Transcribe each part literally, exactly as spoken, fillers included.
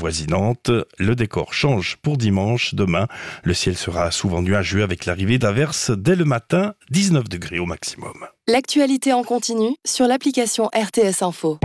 avoisinantes. Le décor change pour dimanche. Demain, le ciel sera souvent nuageux avec l'arrivée d'averses dès le matin, dix-neuf degrés au maximum. L'actualité en continu sur l'application R T S Info.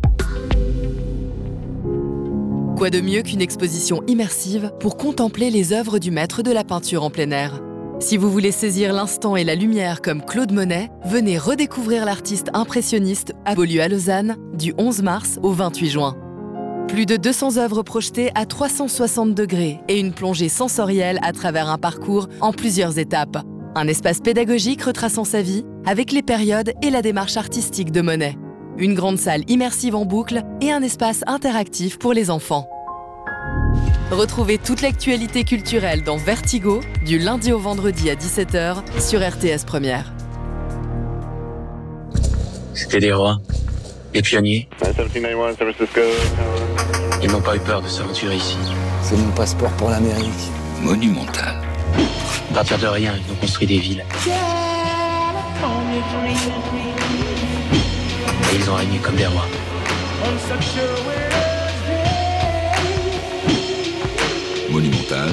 Quoi de mieux qu'une exposition immersive pour contempler les œuvres du maître de la peinture en plein air ? Si vous voulez saisir l'instant et la lumière comme Claude Monet, venez redécouvrir l'artiste impressionniste à Beaulieu à Lausanne du onze mars au vingt-huit juin. Plus de deux cents œuvres projetées à trois cent soixante degrés et une plongée sensorielle à travers un parcours en plusieurs étapes. Un espace pédagogique retraçant sa vie avec les périodes et la démarche artistique de Monet. Une grande salle immersive en boucle et un espace interactif pour les enfants. Retrouvez toute l'actualité culturelle dans Vertigo, du lundi au vendredi à dix-sept heures sur R T S Première. C'était des rois, des pionniers. Ils n'ont pas eu peur de s'aventurer ici. C'est mon passeport pour l'Amérique. Monumental. À partir de rien, ils ont construit des villes. Et ils ont régné comme des rois. Monumental.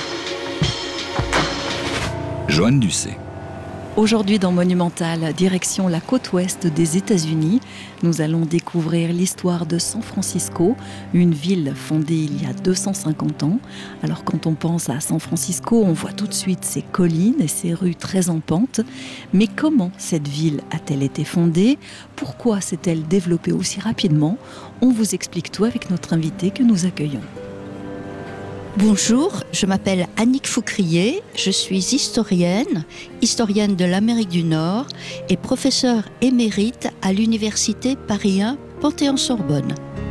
Joanne Ducet. Aujourd'hui dans Monumental, direction la côte ouest des États-Unis, nous allons découvrir l'histoire de San Francisco, une ville fondée il y a deux cent cinquante ans. Alors quand on pense à San Francisco, on voit tout de suite ses collines et ses rues très en pente. Mais comment cette ville a-t-elle été fondée ? Pourquoi s'est-elle développée aussi rapidement ? On vous explique tout avec notre invité que nous accueillons. Bonjour, je m'appelle Annick Foucrier, je suis historienne, historienne de l'Amérique du Nord et professeure émérite à l'Université Paris un Panthéon-Sorbonne.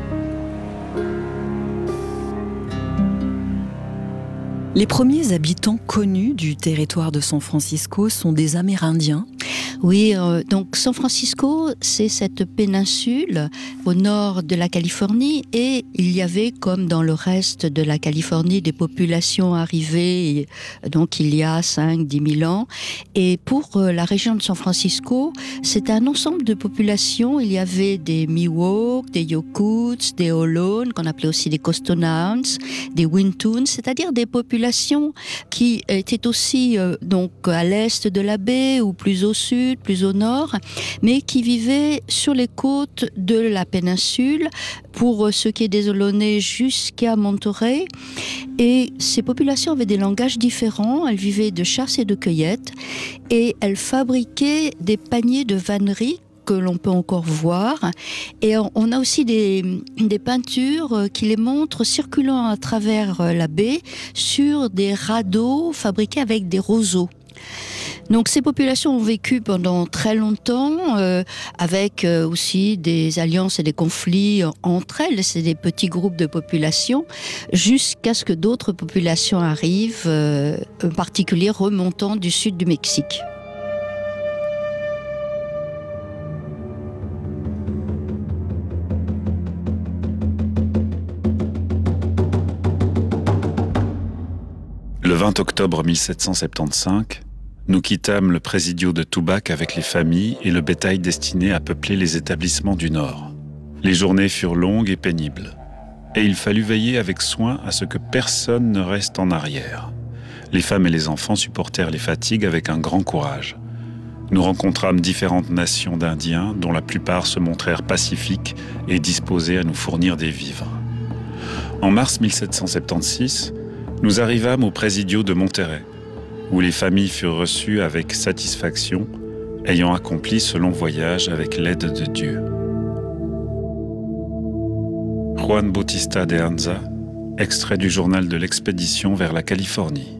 Les premiers habitants connus du territoire de San Francisco sont des Amérindiens. Oui, euh, donc San Francisco, c'est cette péninsule au nord de la Californie et il y avait, comme dans le reste de la Californie, des populations arrivées donc il y a cinq à dix mille ans. Et pour euh, la région de San Francisco, c'est un ensemble de populations. Il y avait des Miwok, des Yokuts, des Ohlone, qu'on appelait aussi des Costonauns, des Wintoons, c'est-à-dire des populations qui étaient aussi euh, donc à l'est de la baie ou plus au sud, plus au nord, mais qui vivaient sur les côtes de la péninsule, pour ce qui est des Ohlonais jusqu'à Monterey. Et ces populations avaient des langages différents, elles vivaient de chasse et de cueillette, et elles fabriquaient des paniers de vannerie que l'on peut encore voir. Et on a aussi des, des peintures qui les montrent circulant à travers la baie sur des radeaux fabriqués avec des roseaux. Donc ces populations ont vécu pendant très longtemps euh, avec euh, aussi des alliances et des conflits entre elles. C'est des petits groupes de populations jusqu'à ce que d'autres populations arrivent, euh, en particulier remontant du sud du Mexique. Le vingt octobre mille sept cent soixante-quinze, nous quittâmes le présidio de Tubac avec les familles et le bétail destiné à peupler les établissements du Nord. Les journées furent longues et pénibles, et il fallut veiller avec soin à ce que personne ne reste en arrière. Les femmes et les enfants supportèrent les fatigues avec un grand courage. Nous rencontrâmes différentes nations d'Indiens, dont la plupart se montrèrent pacifiques et disposés à nous fournir des vivres. En mars mille sept cent soixante-seize, nous arrivâmes au présidio de Monterey, où les familles furent reçues avec satisfaction, ayant accompli ce long voyage avec l'aide de Dieu. Juan Bautista de Anza, extrait du journal de l'expédition vers la Californie.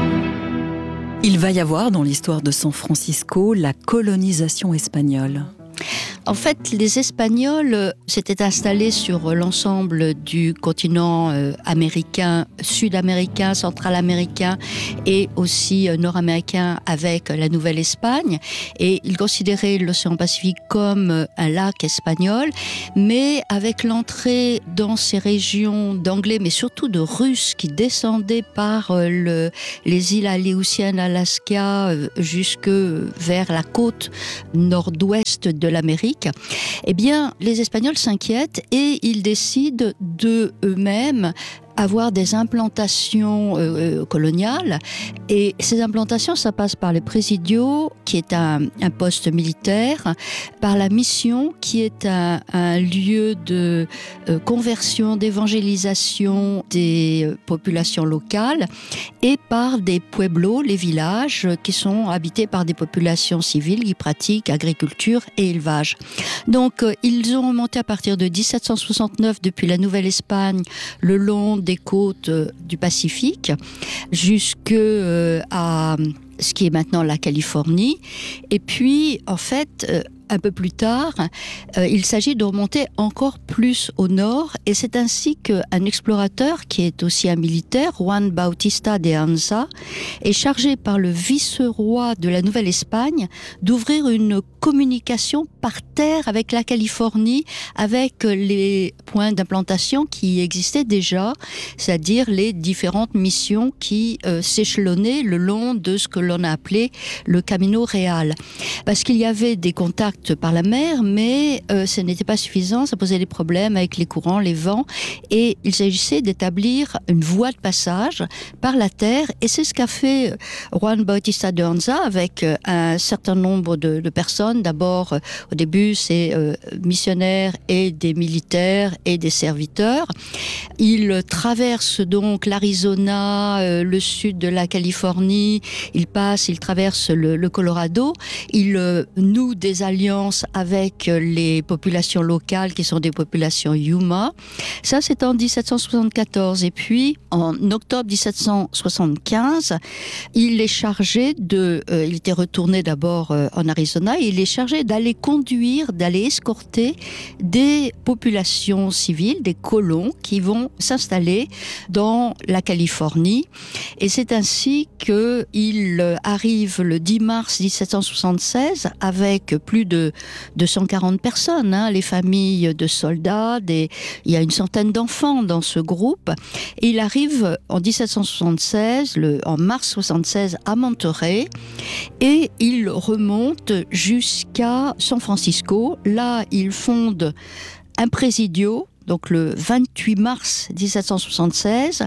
Il va y avoir dans l'histoire de San Francisco la colonisation espagnole. En fait, les Espagnols s'étaient installés sur l'ensemble du continent euh, américain, sud-américain, central-américain et aussi euh, nord-américain avec la Nouvelle-Espagne. Et ils considéraient l'océan Pacifique comme un lac espagnol, mais avec l'entrée dans ces régions d'anglais, mais surtout de russes qui descendaient par euh, le, les îles Aléoutiennes, Alaska, euh, jusque vers la côte nord-ouest de l'Amérique, eh bien, les Espagnols s'inquiètent et ils décident de eux-mêmes avoir des implantations euh, coloniales. Et ces implantations, ça passe par le Presidio, qui est un, un poste militaire, par la mission, qui est un, un lieu de euh, conversion, d'évangélisation des euh, populations locales, et par des pueblos, les villages, qui sont habités par des populations civiles qui pratiquent agriculture et élevage. Donc, euh, ils ont remonté à partir de dix-sept cent soixante-neuf, depuis la Nouvelle-Espagne, le long des côtes du Pacifique jusque euh, à ce qui est maintenant la Californie. Et puis, en fait, euh, un peu plus tard, euh, il s'agit de remonter encore plus au nord, et c'est ainsi qu'un explorateur, qui est aussi un militaire, Juan Bautista de Anza, est chargé par le vice-roi de la Nouvelle-Espagne d'ouvrir une communication par terre avec la Californie, avec les points d'implantation qui existaient déjà, c'est-à-dire les différentes missions qui euh, s'échelonnaient le long de ce que l'on a appelé le Camino Real. Parce qu'il y avait des contacts par la mer, mais euh, ce n'était pas suffisant, ça posait des problèmes avec les courants, les vents, et il s'agissait d'établir une voie de passage par la terre, et c'est ce qu'a fait Juan Bautista de Anza avec euh, un certain nombre de, de personnes. D'abord, euh, au début, c'est euh, missionnaires et des militaires et des serviteurs. Il traverse donc l'Arizona, euh, le sud de la Californie, il passe, il traverse le, le Colorado, il euh, noue des alliances avec les populations locales qui sont des populations Yuma. Ça, c'est en dix-sept cent soixante-quatorze. Et puis, en octobre dix-sept cent soixante-quinze, il est chargé de... Euh, il était retourné d'abord euh, en Arizona, et il est chargé d'aller conduire, d'aller escorter des populations civiles, des colons qui vont s'installer dans la Californie. Et c'est ainsi qu'il arrive le dix mars dix-sept cent soixante-seize avec plus de deux cent quarante personnes, hein, les familles de soldats, des... il y a une centaine d'enfants dans ce groupe. Et il arrive en dix-sept cent soixante-seize, le... en mars soixante-seize, à Monterrey, et il remonte jusqu'à San Francisco. Là, il fonde un Presidio, donc le vingt-huit mars dix-sept cent soixante-seize,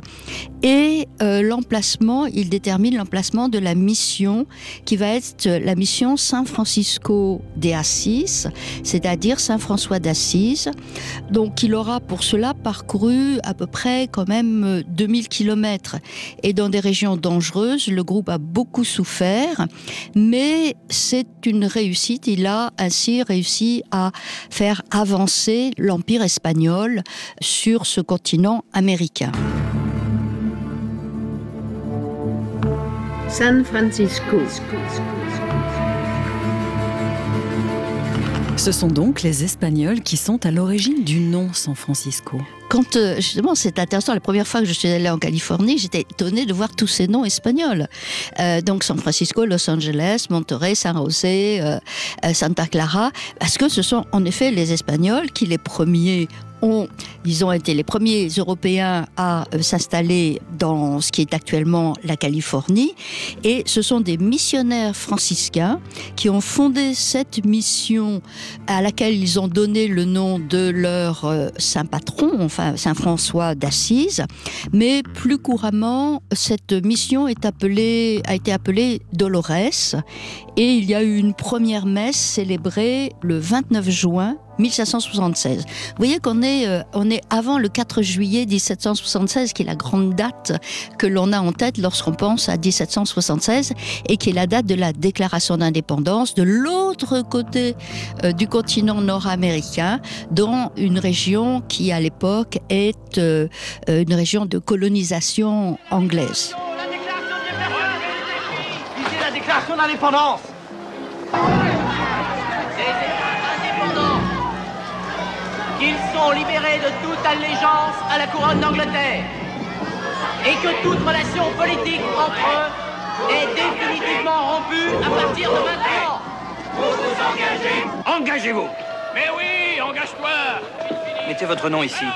et euh, l'emplacement, il détermine l'emplacement de la mission qui va être la mission San Francisco de Assis, c'est-à-dire Saint François d'Assise. Donc il aura pour cela parcouru à peu près quand même deux mille kilomètres, et dans des régions dangereuses. Le groupe a beaucoup souffert, mais c'est une réussite. Il a ainsi réussi à faire avancer l'Empire espagnol sur ce continent américain. San Francisco. Ce sont donc les Espagnols qui sont à l'origine du nom San Francisco. Quand, euh, justement, c'est intéressant, la première fois que je suis allée en Californie, j'étais étonnée de voir tous ces noms espagnols. Euh, donc San Francisco, Los Angeles, Monterrey, San José, euh, euh, Santa Clara, parce que ce sont en effet les Espagnols qui, les premiers, ont, ils ont été les premiers Européens à euh, s'installer dans ce qui est actuellement la Californie, et ce sont des missionnaires franciscains qui ont fondé cette mission à laquelle ils ont donné le nom de leur euh, saint patron, enfin Saint François d'Assise, mais plus couramment cette mission est appelée, a été appelée Dolores, et il y a eu une première messe célébrée le vingt-neuf juin mille cinq cent soixante-seize. Vous voyez qu'on est, euh, on est avant le quatre juillet dix-sept cent soixante-seize, qui est la grande date que l'on a en tête lorsqu'on pense à dix-sept cent soixante-seize, et qui est la date de la déclaration d'indépendance de l'autre côté euh, du continent nord-américain, dans une région qui à l'époque est euh, une région de colonisation anglaise. La déclaration d'indépendance. seront libérés de toute allégeance à la couronne d'Angleterre et que toute relation politique entre eux est définitivement rompue à partir de maintenant. Vous vous engagez? Engagez-vous. Mais oui, engage-toi. Mettez votre nom ici.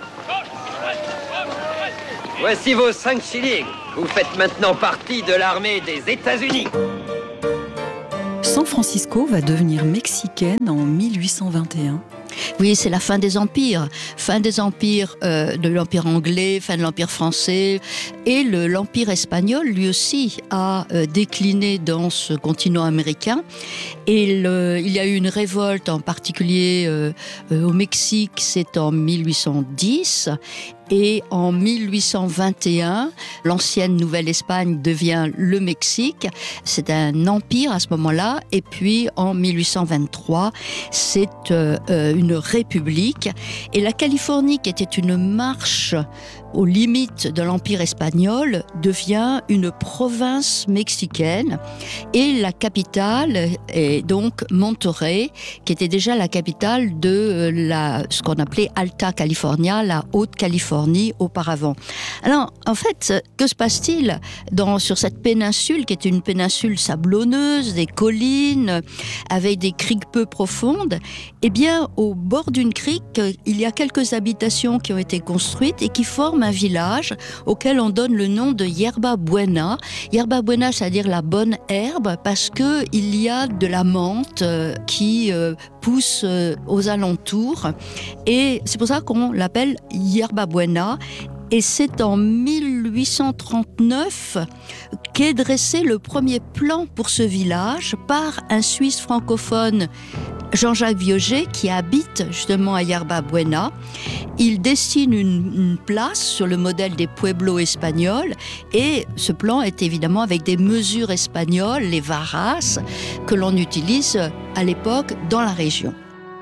Voici vos cinq shillings. Vous faites maintenant partie de l'armée des États-Unis. San Francisco va devenir mexicaine en mille huit cent vingt et un. Oui, c'est la fin des empires. Fin des empires euh, de l'Empire anglais, fin de l'Empire français. Et le, l'Empire espagnol, lui aussi, a euh, décliné dans ce continent américain. Et le, il y a eu une révolte, en particulier euh, euh, au Mexique, c'est en mille huit cent dix. Et en mille huit cent vingt et un, l'ancienne Nouvelle-Espagne devient le Mexique. C'est un empire à ce moment-là. Et puis, en mille huit cent vingt-trois, c'est euh, une république. Et la Californie, qui était une marche aux limites de l'Empire espagnol, devient une province mexicaine. Et la capitale est donc Monterrey, qui était déjà la capitale de la, ce qu'on appelait Alta California, la Haute-Californie auparavant. Alors, en fait, que se passe-t-il dans, sur cette péninsule, qui est une péninsule sablonneuse, des collines, avec des criques peu profondes? Eh bien, au bord d'une crique, il y a quelques habitations qui ont été construites et qui forment un village auquel on donne le nom de Yerba Buena. Yerba Buena, c'est-à-dire la bonne herbe, parce que il y a de la menthe euh, qui euh, pousse euh, aux alentours, et c'est pour ça qu'on l'appelle Yerba Buena. Et c'est en mille huit cent trente-neuf qu'est dressé le premier plan pour ce village par un Suisse francophone, Jean-Jacques Viogé, qui habite justement à Yerba Buena. Il dessine une, une place sur le modèle des pueblos espagnols, et ce plan est évidemment avec des mesures espagnoles, les varas, que l'on utilise à l'époque dans la région.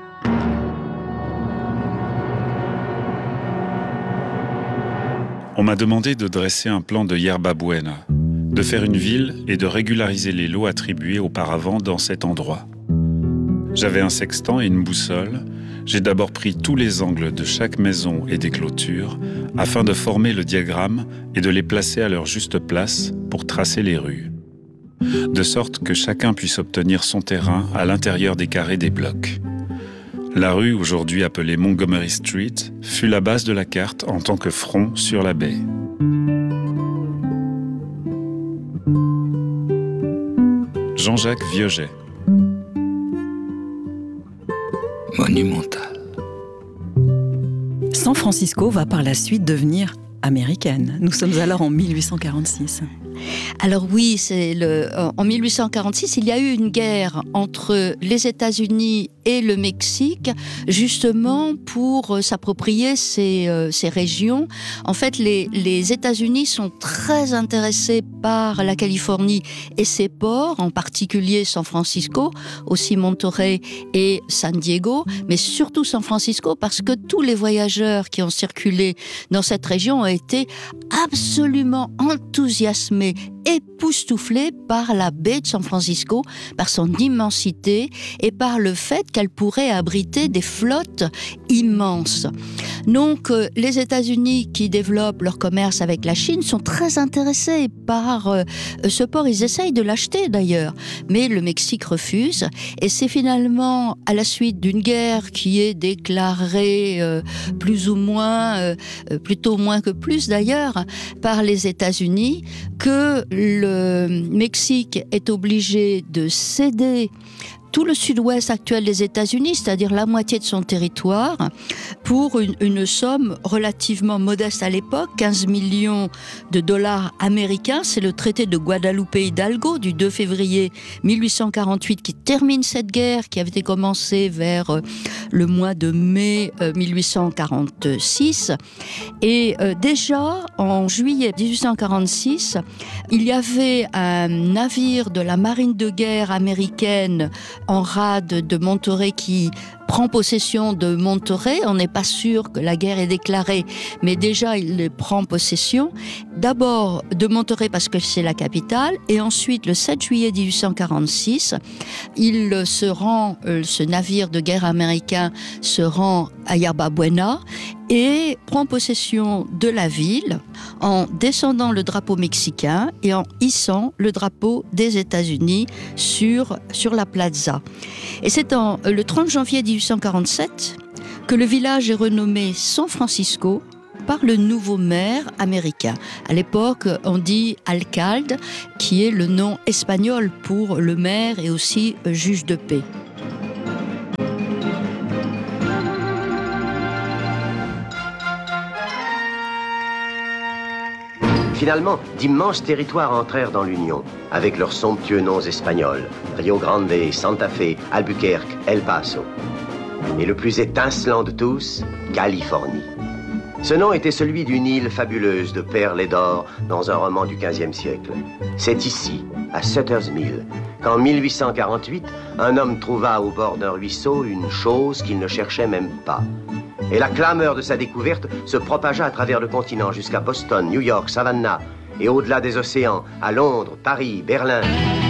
On m'a demandé de dresser un plan de Yerba Buena, de faire une ville et de régulariser les lots attribués auparavant dans cet endroit. J'avais un sextant et une boussole. J'ai d'abord pris tous les angles de chaque maison et des clôtures afin de former le diagramme et de les placer à leur juste place pour tracer les rues, de sorte que chacun puisse obtenir son terrain à l'intérieur des carrés des blocs. La rue, aujourd'hui appelée Montgomery Street, fut la base de la carte en tant que front sur la baie. Jean-Jacques Viogé. Monumental. San Francisco va par la suite devenir américaine. Nous sommes alors en mille huit cent quarante-six. Alors oui, c'est le, en mille huit cent quarante-six, il y a eu une guerre entre les États-Unis et le Mexique, justement pour s'approprier ces, euh, ces régions. En fait, les, les États-Unis sont très intéressés par la Californie et ses ports, en particulier San Francisco, aussi Monterrey et San Diego, mais surtout San Francisco, parce que tous les voyageurs qui ont circulé dans cette région ont été absolument enthousiasmés, époustouflés par la baie de San Francisco, par son immensité et par le fait qu'elle pourrait abriter des flottes immenses. Donc, euh, les États-Unis qui développent leur commerce avec la Chine sont très intéressés par euh, ce port. Ils essayent de l'acheter d'ailleurs, mais le Mexique refuse. Et c'est finalement à la suite d'une guerre qui est déclarée euh, plus ou moins, euh, plutôt moins que plus d'ailleurs, par les États-Unis, que le Mexique est obligé de céder tout le sud-ouest actuel des États-Unis, c'est-à-dire la moitié de son territoire, pour une, une somme relativement modeste à l'époque, quinze millions de dollars américains. C'est le traité de Guadalupe Hidalgo du deux février mille huit cent quarante-huit qui termine cette guerre qui avait été commencée vers le mois de mai mille huit cent quarante-six. Et euh, déjà, en juillet mille huit cent quarante-six, il y avait un navire de la marine de guerre américaine en rade de Monterrey qui prend possession de Monterrey. On n'est pas sûr que la guerre est déclarée, mais déjà il prend possession. D'abord de Monterrey parce que c'est la capitale, et ensuite le sept juillet dix-huit cent quarante-six, il se rend, ce navire de guerre américain se rend à Yerba Buena et prend possession de la ville en descendant le drapeau mexicain et en hissant le drapeau des États-Unis sur, sur la plaza. Et c'est en, le trente janvier dix-huit cent quarante-sept que le village est renommé San Francisco par le nouveau maire américain. À l'époque, on dit alcalde, qui est le nom espagnol pour le maire et aussi juge de paix. Finalement, d'immenses territoires entrèrent dans l'Union, avec leurs somptueux noms espagnols, Rio Grande, Santa Fe, Albuquerque, El Paso. Et le plus étincelant de tous, Californie. Ce nom était celui d'une île fabuleuse de perles et d'or dans un roman du quinzième siècle. C'est ici, à Sutter's Mill, qu'en mille huit cent quarante-huit, un homme trouva au bord d'un ruisseau une chose qu'il ne cherchait même pas. Et la clameur de sa découverte se propagea à travers le continent jusqu'à Boston, New York, Savannah et au-delà des océans, à Londres, Paris, Berlin.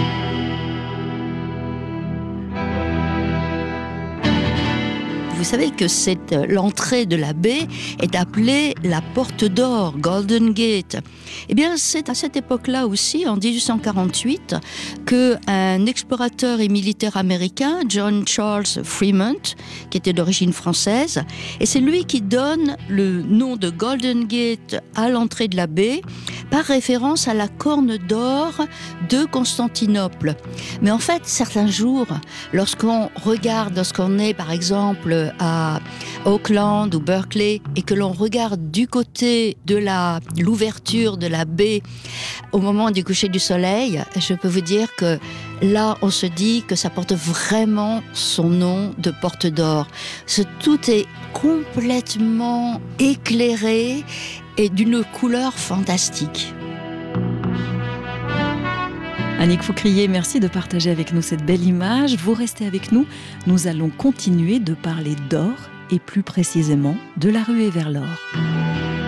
Vous savez que cette, l'entrée de la baie est appelée la Porte d'Or, Golden Gate. Eh bien, c'est à cette époque-là aussi, en dix-huit cent quarante-huit, qu'un explorateur et militaire américain, John Charles Fremont, qui était d'origine française, et c'est lui qui donne le nom de Golden Gate à l'entrée de la baie, par référence à la corne d'or de Constantinople. Mais en fait, certains jours, lorsqu'on regarde, lorsqu'on est par exemple à Auckland ou Berkeley et que l'on regarde du côté de la, l'ouverture de la baie au moment du coucher du soleil, je peux vous dire que là, on se dit que ça porte vraiment son nom de Porte d'Or. Ce, tout est complètement éclairé et d'une couleur fantastique. Annick Faucrier, merci de partager avec nous cette belle image. Vous restez avec nous, nous allons continuer de parler d'or et plus précisément de la ruée vers l'or.